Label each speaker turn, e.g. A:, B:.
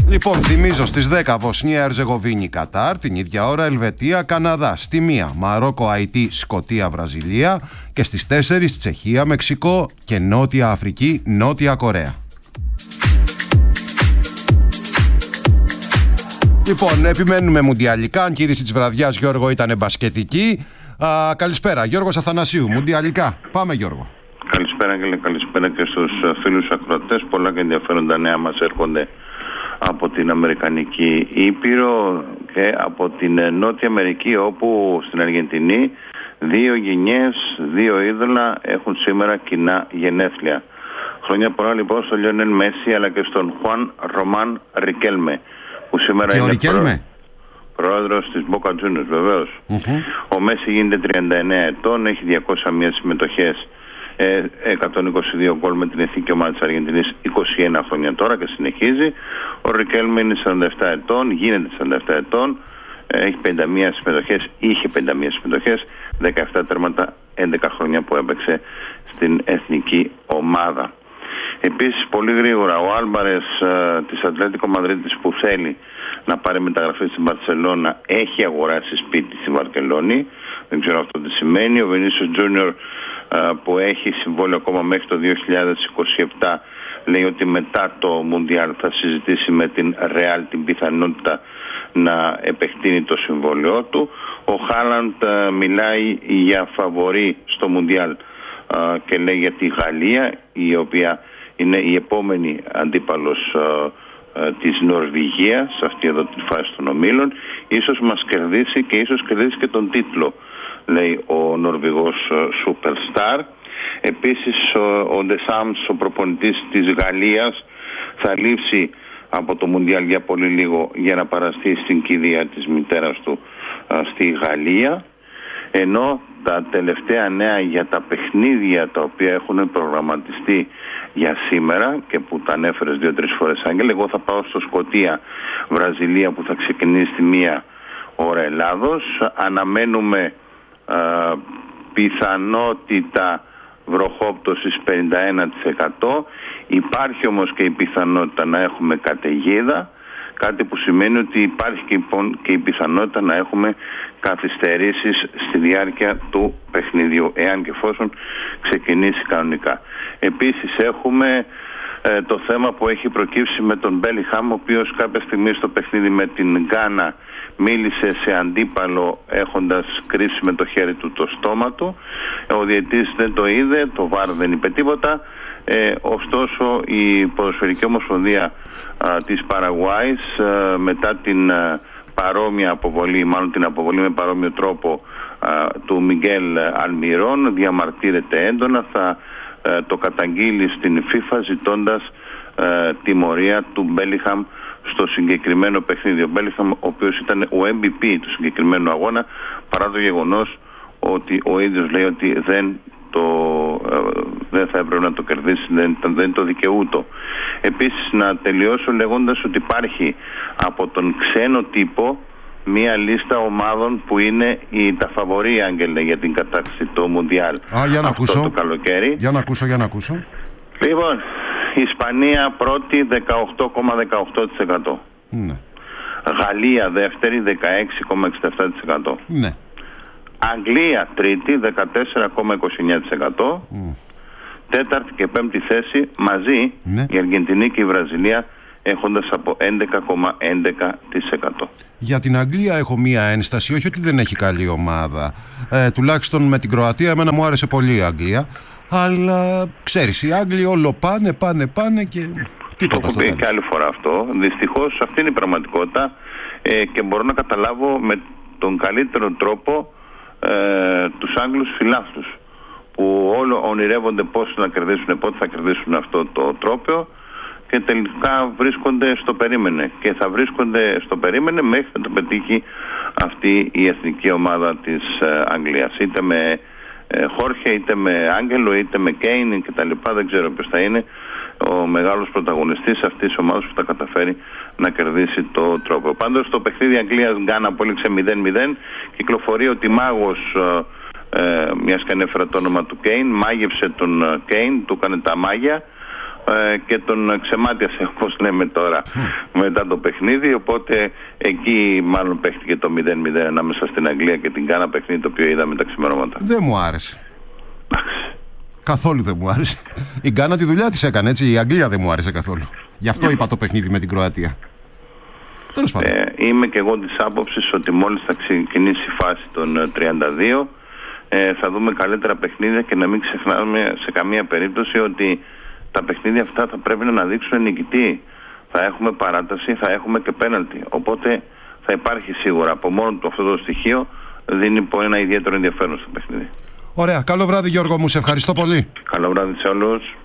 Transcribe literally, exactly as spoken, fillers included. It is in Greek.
A: Λοιπόν, θυμίζω στις δέκα Βοσνία, Ερζεγοβίνη, Κατάρ. Την ίδια ώρα Ελβετία, Καναδά. Στη μία Μαρόκο, Αϊτή, Σκωτία, Βραζιλία. Και στις τέσσερις Τσεχία, Μεξικό και Νότια Αφρική, Νότια Κορέα. Λοιπόν, επιμένουμε μουντιαλικά. Αν και η είδηση της βραδιάς, Γιώργο, ήταν μπασκετική. Α, καλησπέρα, Γιώργος Αθανασίου, μουντιαλικά. Πάμε, Γιώργο.
B: Καλησπέρα και καλησπέρα και στους φίλους ακροατές. Πολλά και ενδιαφέροντα νέα μας έρχονται από την Αμερικανική Ήπειρο και από την Νότια Αμερική, όπου στην Αργεντινή δύο γενιές, δύο είδωλα έχουν σήμερα κοινά γενέθλια. Χρόνια πολλά λοιπόν στον Λιόνελ Μέση αλλά και στον Χουάν Ρωμάν Ρικέλμε, που σήμερα
A: και
B: είναι
A: Ρικέλμε.
B: πρόεδρος της Boca Juniors, βεβαίως. Mm-hmm. Ο Μέση γίνεται τριάντα εννέα ετών, έχει διακόσιες μία συμμετοχές, εκατόν είκοσι δύο γκολ με την εθνική ομάδα της Αργεντινής, είκοσι ένα χρόνια τώρα και συνεχίζει. Ο Ρικέλμε είναι σαράντα επτά ετών, γίνεται σαράντα επτά ετών, έχει πενήντα μία συμμετοχές, είχε πενήντα μία συμμετοχές, δεκαεπτά τέρματα, έντεκα χρόνια που έπαιξε στην εθνική ομάδα. Επίσης, πολύ γρήγορα, ο Άλμπαρες ε, της Ατλέτικο Μαδρίτης, που θέλει να πάρει μεταγραφή στην Μπαρσελόνα, έχει αγοράσει σπίτι στη Βαρκελόνη. Δεν ξέρω αυτό τι σημαίνει. Ο Βινίσιος Τζούνιορ, ε, που έχει συμβόλαιο ακόμα μέχρι το δύο χιλιάδες είκοσι επτά, λέει ότι μετά το Μουντιάλ θα συζητήσει με την Ρεάλ την πιθανότητα να επεκτείνει το συμβόλαιό του. Ο Χάλαντ ε, μιλάει για φαβορί στο Μουντιάλ ε, και λέει για τη Γαλλία, η οποία είναι η επόμενη αντίπαλος ε, ε, της Νορβηγίας σε αυτή εδώ τη φάση των ομίλων. Ίσως μας κερδίσει και ίσως κερδίσει και τον τίτλο, λέει ο Νορβηγός ε, Superstar. Επίσης ο, ο Ντεσάμς, ο προπονητής της Γαλλίας, θα λείψει από το Μουντιάλ για πολύ λίγο για να παραστεί στην κηδεία της μητέρας του ε, στη Γαλλία. Ενώ τα τελευταία νέα για τα παιχνίδια τα οποία έχουν προγραμματιστεί για σήμερα και που τα ανέφερες δύο-τρεις φορές, Άγγελε, εγώ θα πάω στο Σκωτία Βραζιλία, που θα ξεκινήσει στη μία ώρα Ελλάδος. Αναμένουμε α, πιθανότητα βροχόπτωσης πενήντα ένα τοις εκατό. Υπάρχει όμως και η πιθανότητα να έχουμε καταιγίδα, κάτι που σημαίνει ότι υπάρχει και, λοιπόν, και η πιθανότητα να έχουμε καθυστερήσεις στη διάρκεια του παιχνιδιού, εάν και εφόσον ξεκινήσει κανονικά. Επίσης έχουμε ε, το θέμα που έχει προκύψει με τον Μπέλιγχαμ, ο οποίος κάποια στιγμή στο παιχνίδι με την Γκάνα μίλησε σε αντίπαλο έχοντας κρύψει με το χέρι του το στόμα του. Ο διαιτητής δεν το είδε, το βαρ δεν είπε τίποτα. Ε, ωστόσο η Ποδοσφαιρική Ομοσπονδία α, της Παραγουάης α, μετά την α, παρόμοια αποβολή, μάλλον την αποβολή με παρόμοιο τρόπο α, του Μιγγέλ Αλμιρών, διαμαρτύρεται έντονα, θα α, το καταγγείλει στην FIFA ζητώντας α, τιμωρία του Μπέλιγχαμ στο συγκεκριμένο παιχνίδι. Ο Μπέλιγχαμ, ο οποίος ήταν ο εμ βι πι του συγκεκριμένου αγώνα, παρά το γεγονός ότι ο ίδιος λέει ότι δεν το, ε, δεν θα έπρεπε να το κερδίσει, δεν, δεν το δικαιούτο. Επίσης, να τελειώσω λέγοντας ότι υπάρχει από τον ξένο τύπο μία λίστα ομάδων που είναι η, τα φαβορί, Άγγελε, για την κατάκτηση του Μουντιάλ.
A: Α, για να
B: αυτό
A: ακούσω.
B: Το καλοκαίρι.
A: Για να ακούσω, για να ακούσω.
B: Λοιπόν, η Ισπανία πρώτη, δεκαοκτώ κόμμα δεκαοκτώ τοις εκατό.
A: Ναι.
B: Γαλλία δεύτερη, δεκαέξι κόμμα εξήντα επτά τοις εκατό.
A: Ναι.
B: Αγγλία τρίτη, δεκατέσσερα κόμμα είκοσι εννέα τοις εκατό. Mm. Τέταρτη και πέμπτη θέση μαζί, ναι, η Αργεντινή και η Βραζιλία, έχοντας από έντεκα κόμμα έντεκα τοις εκατό.
A: Για την Αγγλία έχω μία ένσταση, όχι ότι δεν έχει καλή ομάδα. Ε, τουλάχιστον με την Κροατία εμένα μου άρεσε πολύ η Αγγλία. Αλλά ξέρεις, οι Άγγλοι όλο πάνε, πάνε, πάνε και τίποτα.
B: Το έχω πει και άλλη φορά αυτό. Δυστυχώς αυτή είναι η πραγματικότητα ε, και μπορώ να καταλάβω με τον καλύτερο τρόπο ε, τους Άγγλους φιλάθλους, που όλο ονειρεύονται πώς να κερδίσουν, πότε θα κερδίσουν αυτό το τρόπαιο και τελικά βρίσκονται στο περίμενε και θα βρίσκονται στο περίμενε μέχρι να το πετύχει αυτή η εθνική ομάδα της ε, Αγγλίας, είτε με ε, Χόρχε, είτε με Άγγελο, είτε με Κέιν και τα λοιπά. Δεν ξέρω ποιος θα είναι ο μεγάλος πρωταγωνιστής αυτής της ομάδας που θα καταφέρει να κερδίσει το τρόπο. Πάντως στο παιχνίδι Αγγλίας-Γκάνα που έληξε μηδέν μηδέν, κυκλοφορεί ότι μάγος, ε, μιας και ανέφερα το όνομα του Κέιν, μάγεψε τον Κέιν, του έκανε τα μάγια, ε, και τον ξεμάτιασε, όπως λέμε τώρα, μετά το παιχνίδι. Οπότε εκεί μάλλον παίχτηκε το μηδέν μηδέν ανάμεσα στην Αγγλία και την Γκάνα, παιχνίδι το οποίο είδαμε τα ξημερώματα.
A: Δεν μου άρεσε. Καθόλου δεν μου άρεσε. Η Γκάνα τη δουλειά της έκανε, έτσι. Η Αγγλία δεν μου άρεσε καθόλου. Γι' αυτό είπα το παιχνίδι με την Κροατία. Τέλος πάντων.
B: Ε, είμαι και εγώ της άποψης ότι μόλις θα ξεκινήσει η φάση των τριάντα δύο ε, θα δούμε καλύτερα παιχνίδια, και να μην ξεχνάμε σε καμία περίπτωση ότι τα παιχνίδια αυτά θα πρέπει να αναδείξουν νικητή. Θα έχουμε παράταση, θα έχουμε και πέναλτι. Οπότε θα υπάρχει σίγουρα από μόνο του αυτό το στοιχείο, δίνει ένα ιδιαίτερο ενδιαφέρον στο παιχνίδι.
A: Ωραία. Καλό βράδυ, Γιώργο μου. Σε ευχαριστώ πολύ.
B: Καλό βράδυ σε όλους.